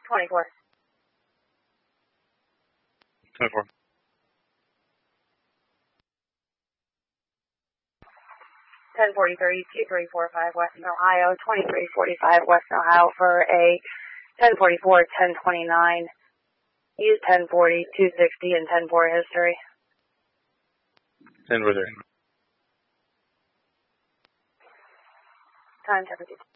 24. 24. 1040 2345 Western Ohio, 2345 Western Ohio for a 1044, 1029. Use 1040, 260, and 10-4 history. 10-4. Time 72.